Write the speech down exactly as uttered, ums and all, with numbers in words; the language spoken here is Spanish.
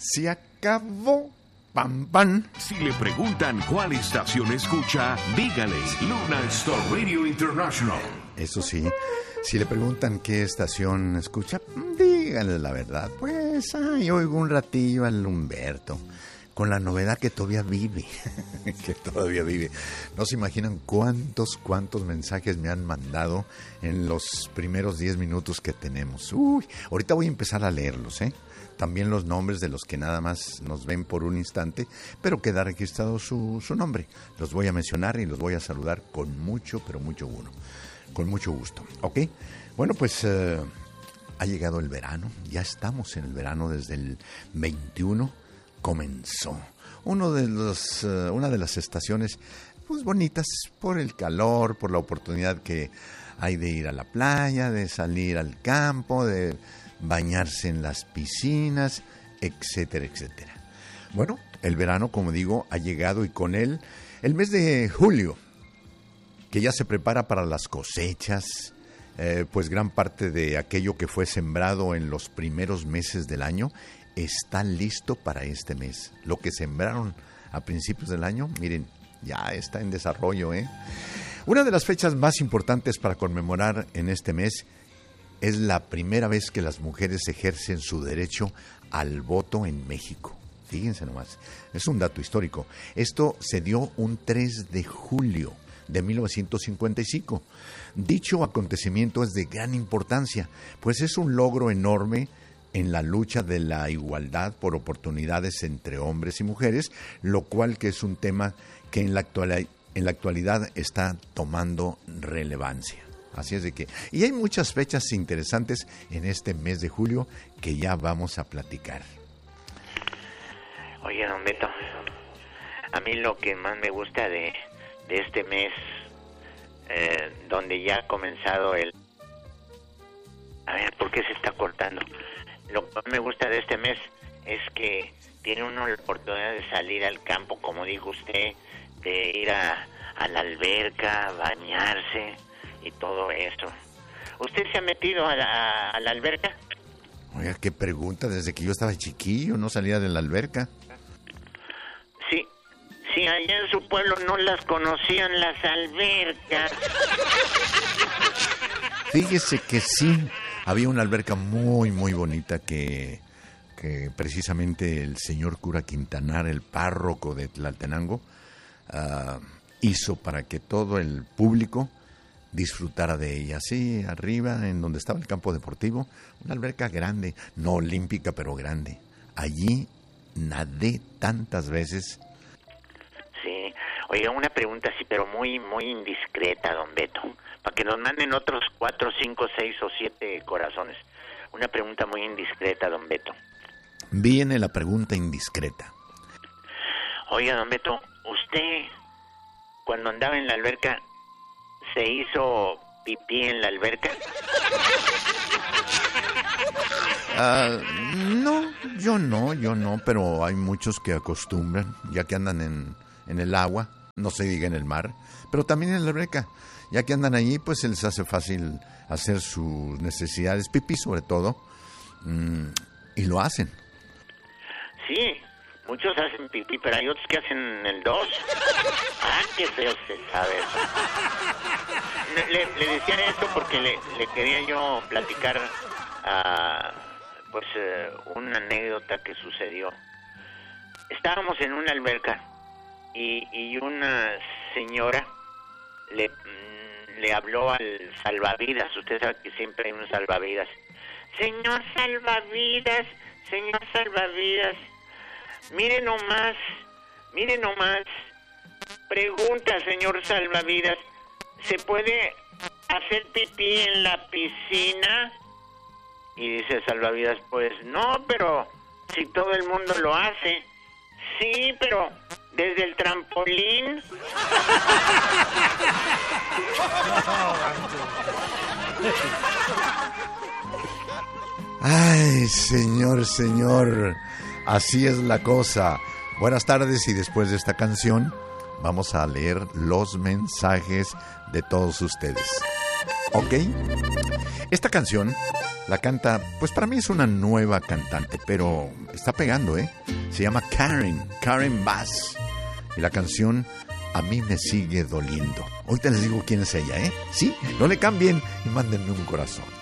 Se acabó. Pam, pam. Si le preguntan cuál estación escucha, dígale Luna Star Radio International. Eso sí, si le preguntan qué estación escucha, díganle la verdad. Pues, ay, oigo un ratillo al Humberto, con la novedad que todavía vive, que todavía vive. No se imaginan cuántos, cuántos mensajes me han mandado en los primeros diez minutos que tenemos. Uy, ahorita voy a empezar a leerlos, ¿eh? También los nombres de los que nada más nos ven por un instante, pero queda registrado su, su nombre. Los voy a mencionar y los voy a saludar con mucho, pero mucho gusto. Con mucho gusto, ¿ok? Bueno, pues eh, ha llegado el verano, ya estamos en el verano desde el veintiuno, comenzó. Uno de los, uh, una de las estaciones pues bonitas por el calor, por la oportunidad que hay de ir a la playa, de salir al campo, de bañarse en las piscinas, etcétera, etcétera. Bueno, el verano, como digo, ha llegado y con él el mes de julio, que ya se prepara para las cosechas, eh, pues gran parte de aquello que fue sembrado en los primeros meses del año está listo para este mes. Lo que sembraron a principios del año, miren, ya está en desarrollo, ¿eh? Una de las fechas más importantes para conmemorar en este mes es la primera vez que las mujeres ejercen su derecho al voto en México. Fíjense nomás, es un dato histórico. Esto se dio un tres de julio de mil novecientos cincuenta y cinco. Dicho acontecimiento es de gran importancia, pues es un logro enorme en la lucha de la igualdad por oportunidades entre hombres y mujeres, lo cual que es un tema que en la actualidad, en la actualidad está tomando relevancia. Así es de que, y hay muchas fechas interesantes en este mes de julio que ya vamos a platicar. Oye, don Beto, a mí lo que más me gusta de, de este mes, eh, donde ya ha comenzado el... A ver, ¿por qué se está cortando? Lo que más me gusta de este mes es que tiene uno la oportunidad de salir al campo, como dijo usted, de ir a, a la alberca, bañarse y todo eso. ¿Usted se ha metido a la, a la alberca? Oiga, qué pregunta, desde que yo estaba chiquillo no salía de la alberca. Sí, sí, allá en su pueblo no las conocían las albercas. Fíjese que sí, había una alberca muy, muy bonita que, que precisamente el señor cura Quintanar, el párroco de Tlaltenango, uh, hizo para que todo el público disfrutara de ella. Sí, arriba, en donde estaba el campo deportivo, una alberca grande, no olímpica, pero grande. Allí nadé tantas veces. Sí, oiga, una pregunta así, pero muy, muy indiscreta, don Beto, para que nos manden otros cuatro, cinco, seis o siete corazones. Una pregunta muy indiscreta, don Beto. Viene la pregunta indiscreta. Oiga, don Beto, usted, cuando andaba en la alberca, ¿se hizo pipí en la alberca? Uh, no, yo no, yo no, pero hay muchos que acostumbran, ya que andan en, en el agua, no se diga en el mar, pero también en la alberca, ya que andan allí, pues se les hace fácil hacer sus necesidades, pipí sobre todo, mmm, y lo hacen. Sí, muchos hacen pipí, pero hay otros que hacen el dos. Ah, qué feo se sabe eso. Le, le decía esto porque le, le quería yo platicar uh, pues uh, una anécdota que sucedió. Estábamos en una alberca y, y una señora le, le habló al salvavidas. Usted sabe que siempre hay un salvavidas. Señor salvavidas, señor salvavidas, mire nomás, mire nomás. Pregunta, señor salvavidas, ¿se puede hacer pipí en la piscina? Y dice el salvavidas, pues no, pero si todo el mundo lo hace. Sí, pero desde el trampolín. Ay, señor, señor, así es la cosa. Buenas tardes, y después de esta canción vamos a leer los mensajes de todos ustedes. ¿Ok? Esta canción la canta, pues para mí es una nueva cantante, pero está pegando, ¿eh? Se llama Karen, Karen Bass. Y la canción A mí me sigue doliendo. Ahorita les digo quién es ella, ¿eh? Sí, no le cambien y mándenme un corazón.